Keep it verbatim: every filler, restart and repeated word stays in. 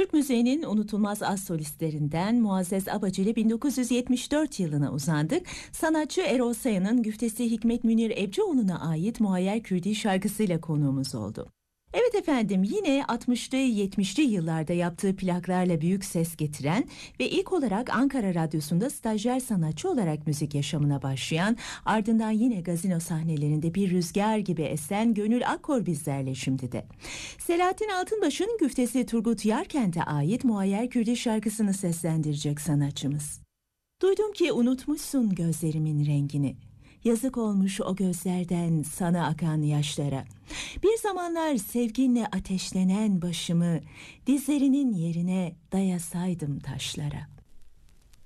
Türk müziğinin unutulmaz az solistlerinden Muazzez Abacı ile bin dokuz yüz yetmiş dört yılına uzandık. Sanatçı Erol Sayın'ın güftesi Hikmet Münir Ebcioğlu'na ait Muayyer Kürdi şarkısıyla konuğumuz oldu. Evet efendim, yine altmışlı yetmişli yıllarda yaptığı plaklarla büyük ses getiren ve ilk olarak Ankara Radyosu'nda stajyer sanatçı olarak müzik yaşamına başlayan, ardından yine gazino sahnelerinde bir rüzgar gibi esen Gönül Akkor bizlerle şimdi de. Selahattin Altınbaş'ın güftesi Turgut Yarkent'e ait Muayyer Kürdi şarkısını seslendirecek sanatçımız. Duydum ki unutmuşsun gözlerimin rengini. Yazık olmuş o gözlerden sana akan yaşlara. Bir zamanlar sevginle ateşlenen başımı dizlerinin yerine dayasaydım taşlara.